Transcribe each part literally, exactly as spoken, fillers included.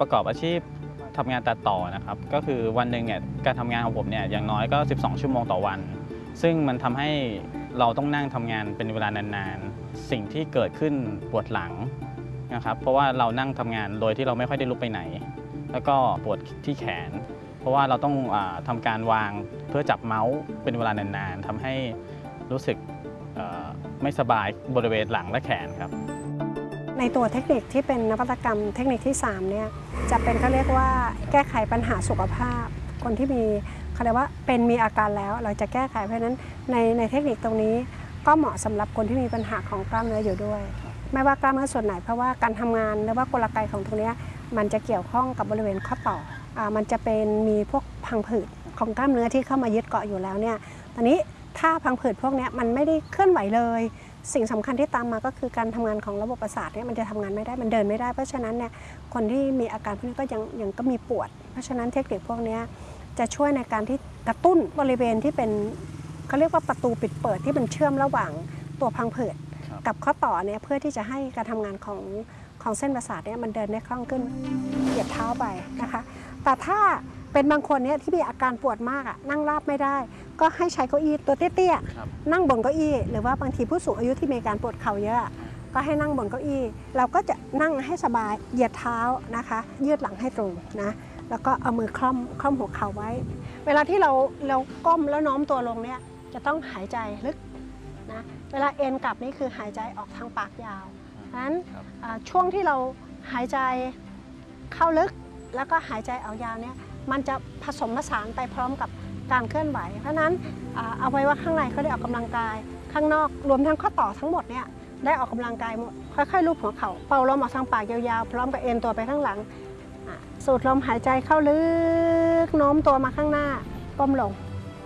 ประกอบอาชีพทำงานตัดต่อนะครับก็คือวันหนึ่งเนี่ยการทำงานของผมเนี่ยอย่างน้อยก็สิบสองชั่วโมงต่อวันซึ่งมันทำให้เราต้องนั่งทำงานเป็นเวลานานๆสิ่งที่เกิดขึ้นปวดหลังนะครับเพราะว่าเรานั่งทำงานโดยที่เราไม่ค่อยได้ลุกไปไหนแล้วก็ปวดที่แขนเพราะว่าเราต้องทำการวางเพื่อจับเมาส์เป็นเวลานานๆทำให้รู้สึกไม่สบายบริเวณหลังและแขนครับในตัวเทคนิคที่เป็นนวัตกรรมเทคนิคที่สามเนี่ยจะเป็นเขาเรียกว่าแก้ไขปัญหาสุขภาพคนที่มีเขาเรียกว่าเป็นมีอาการแล้วเราจะแก้ไขเพราะฉะนั้นในในเทคนิคตรงนี้ก็เหมาะสำหรับคนที่มีปัญหาของกล้ามเนื้ออยู่ด้วยไม่ว่ากล้ามเนื้อส่วนไหนเพราะว่าการทำงานหรือว่ากลไกของตรงนี้มันจะเกี่ยวข้องกับบริเวณข้อต่ออ่ามันจะเป็นมีพวกพังผืดของกล้ามเนื้อที่เข้ามายึดเกาะอยู่แล้วเนี่ยตอนนี้ถ้าพังผืดพวกนี้มันไม่ได้เคลื่อนไหวเลยสิ่งสำคัญที่ตามมาก็คือการทำงานของระบบประสาทเนี่ยมันจะทำงานไม่ได้มันเดินไม่ได้เพราะฉะนั้นเนี่ยคนที่มีอาการพวกนี้ก็ยังยังก็มีปวดเพราะฉะนั้นเทคนิคพวกนี้จะช่วยในการที่กระตุ้นบริเวณที่เป็นเขาเรียกว่าประตูปิดเปิดที่มันเชื่อมระหว่างตัวพังผืดกับข้อต่อเนี่ยเพื่อที่จะให้การทำงานของของเส้นประสาทเนี่ยมันเดินได้คล่องขึ้นเหยียดเท้าไปนะคะแต่ถ้าเป็นบางคนเนี่ยที่มีอาการปวดมากอ่ะนั่งราบไม่ได้ก็ให้ใช้เก้าอี้ตัวเตี้ยๆนั่งบนเก้าอี้หรือว่าบางทีผู้สูงอายุที่มีการปวดเข่าเยอะก็ให้นั่งบนเก้าอี้เราก็จะนั่งให้สบายเหยียดเท้านะคะยืดหลังให้ตรงนะแล้วก็เอามือคล่อมคล่อมหัวเข่าไว้เวลาที่เราเราก้มแล้วโน้มตัวลงเนี่ยจะต้องหายใจลึกนะเวลาเอ็นกลับนี่คือหายใจออกทางปากยาวเพราะฉะนั้นช่วงที่เราหายใจเข้าลึกแล้วก็หายใจออกยาวเนี่ยมันจะผสมผสานไปพร้อมกับการเคลื่อนไหวเพราะนั้นเอาไว้ว่าข้างในเขาได้ออกกำลังกายข้างนอกรวมทั้งข้อต่อทั้งหมดเนี่ยได้ออกกำลังกายหมดค่อยๆลูบหัวเข่าเป่าลมออกทางปากยาวๆพร้อมกับเอ็นตัวไปข้างหลังสูดลมหายใจเข้าลึกโน้มตัวมาข้างหน้าก้มลง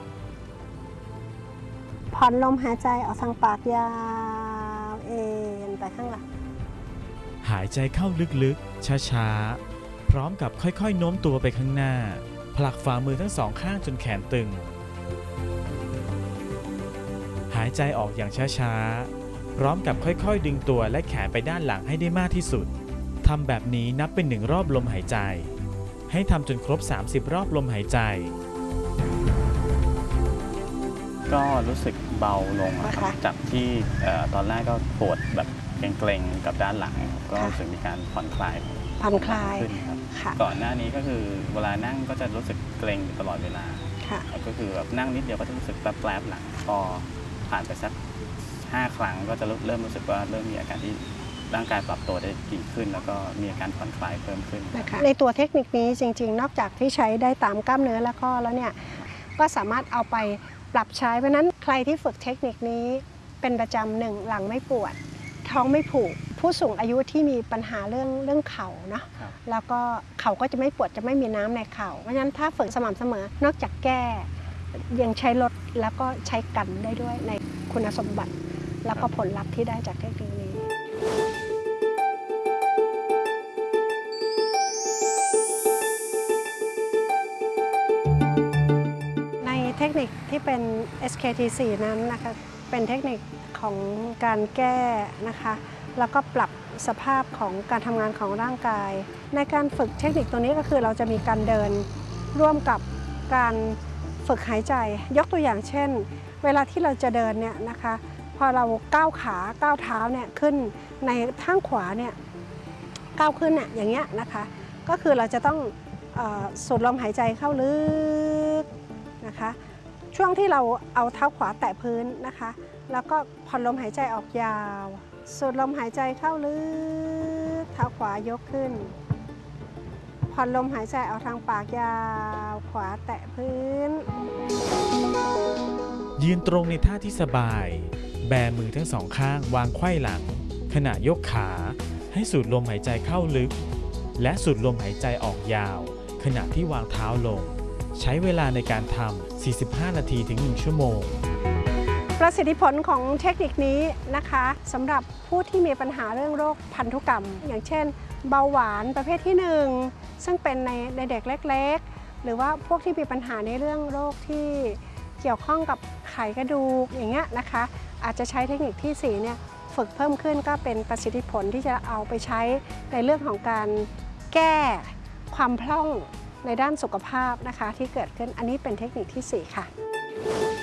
ผ่อนลมหายใจออกทางปากยาวเอ็นไปข้างหลังหายใจเข้าลึกๆช้าๆพร้อมกับค่อยๆโน้มตัวไปข้างหน้าผลักฝ่ามือทั้งสองข้างจนแขนตึงหายใจออกอย่างช้าๆพร้อมกับค่อยๆดึงตัวและแขนไปด้านหลังให้ได้มากที่สุดทำแบบนี้นับเป็นหนึ่งรอบลมหายใจให้ทำจนครบสามสิบรอบลมหายใจก็รู้สึกเบาลงครับจากที่ตอนแรกก็ปวดแบบเกร็งๆกับด้านหลังก็รู้สึกมีการผ่อนคลายผ่อนคลายขึ้นครับก่อนหน้านี้ก็คือเวลานั่งก็จะรู้สึกเกร็งตลอดเวลาก็คือแบบนั่งนิดเดียวก็จะรู้สึกแปลบๆหลังพอผ่านไปสักห้าครั้งก็จะเริ่มรู้สึกว่าเริ่มมีอาการที่ร่างกายปรับตัวได้ดีขึ้นแล้วก็มีอาการผ่อนคลายเพิ่มขึ้นในตัวเทคนิคนี้จริงๆนอกจากที่ใช้ได้ตามกล้ามเนื้อและข้อแล้วเนี่ยก็สามารถเอาไปปรับใช้เพราะนั้นใครที่ฝึกเทคนิคนี้เป็นประจำหนึ่งหลังไม่ปวดท้องไม่ผูกผู้สูงอายุที่มีปัญหาเรื่องเรื่องเข่าเนาะแล้วก็เข่าก็จะไม่ปวดจะไม่มีน้ำในเข่าเพราะฉะนั้นถ้าฝึกสม่ำเสมอนอกจากแก้ยังใช้ลดแล้วก็ใช้กันได้ด้วยในคุณสมบัติแล้วก็ผลลัพธ์ที่ได้จากเทคนิคนี้ในเทคนิคที่เป็น เอส เค ที โฟร์ นั้นนะคะเป็นเทคนิคของการแก้นะคะแล้วก็ปรับสภาพของการทำงานของร่างกายในการฝึกเทคนิคตัวนี้ก็คือเราจะมีการเดินร่วมกับการฝึกหายใจยกตัวอย่างเช่นเวลาที่เราจะเดินเนี่ยนะคะพอเราก้าวขาก้าวเท้าเนี่ยขึ้นในข้างขวาเนี่ยก้าวขึ้นเนี่ยอย่างเงี้ยนะคะก็คือเราจะต้องสูดลมหายใจเข้าลึกนะคะช่วงที่เราเอาเท้าขวาแตะพื้นนะคะแล้วก็ผ่อนลมหายใจออกยาวสูดลมหายใจเข้าลึกเท้าขวายกขึ้นผ่อนลมหายใจออกทางปากยาวขวาแตะพื้นยืนตรงในท่าที่สบายแบมือทั้งสองข้างวางไขว้หลังขณะยกขาให้สูดลมหายใจเข้าลึกและสูดลมหายใจออกยาวขณะที่วางเท้าลงใช้เวลาในการทำสี่สิบห้านาทีถึงหนึ่งชั่วโมงประสิทธิผลของเทคนิคนี้นะคะสำหรับผู้ที่มีปัญหาเรื่องโรคพันธุกรรมอย่างเช่นเบาหวานประเภทที่หนึ่งซึ่งเป็นในในเด็กเล็กๆหรือว่าพวกที่มีปัญหาในเรื่องโรคที่เกี่ยวข้องกับไขกระดูกอย่างเงี้ยนะคะอาจจะใช้เทคนิคที่สี่เนี่ยฝึกเพิ่มขึ้นก็เป็นประสิทธิผลที่จะเอาไปใช้ในเรื่องของการแก้ความพร่องในด้านสุขภาพนะคะที่เกิดขึ้นอันนี้เป็นเทคนิคที่สี่ค่ะ